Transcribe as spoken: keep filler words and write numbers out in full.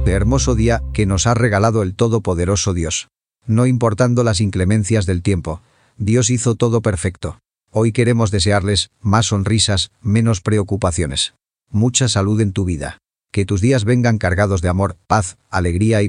de hermoso día que nos ha regalado el Todopoderoso Dios. No importando las inclemencias del tiempo, Dios hizo todo perfecto. Hoy queremos desearles más sonrisas, menos preocupaciones. Mucha salud en tu vida. Que tus días vengan cargados de amor, paz, alegría y